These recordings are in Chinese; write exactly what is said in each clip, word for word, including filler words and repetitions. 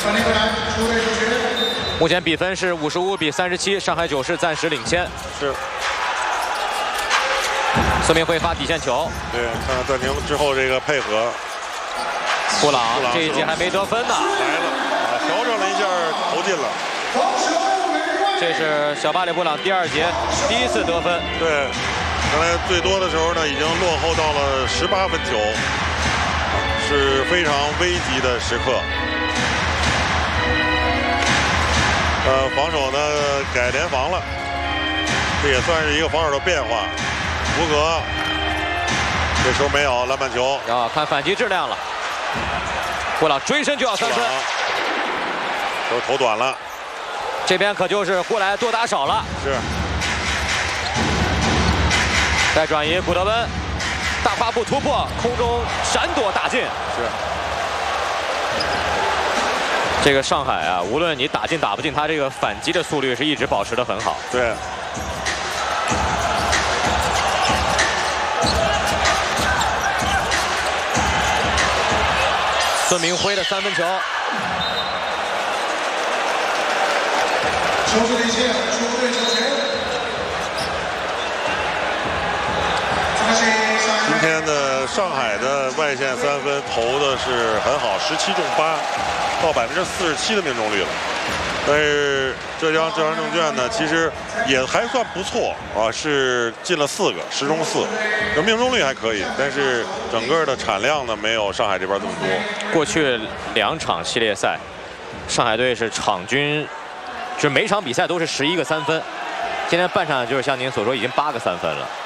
目前比分是五十五比三十七，上海九世暂时领先。 是。 孙明辉发底线球。 对，看看暂停之后这个配合。 布朗这一节还没得分呢。 来了，啊，调整了一下，投进了。 这是小巴里布朗第二节第一次得分。 对，刚才最多的时候呢，已经落后到了十八分球，是非常危急的时刻。呃，防守呢改联防了，这也算是一个防守的变化。福格这时候没有篮板球， 啊，看反击质量了。布朗追身就要三分， 都投短了。 这边可就是过来多打少了。 是。 再转移，古德温大跨步突破，空中闪躲打进。 是。 这个上海啊，无论你打进打不进，他这个反击的速率是一直保持得很好。 对。 孙明辉的三分球。 球队领先，球队球权。 今天的上海的外线三分投的是很好，十七中八，到百分之四十七的命中率了。但是浙江浙江证券呢，其实也还算不错啊，是进了四个，十中四，这命中率还可以，但是整个的产量呢，没有上海这边这么多。 过去两场系列赛，上海队是场均，就是每场比赛都是十一个三分，今天半场就是像您所说，已经八个三分了。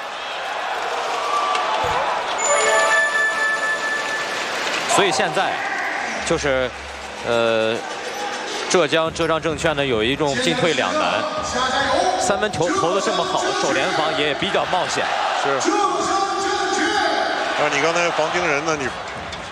所以现在就是，呃。浙江浙江证券呢有一种进退两难，三分球投的这么好，守联防也比较冒险。 是。啊，你刚才防盯人呢，你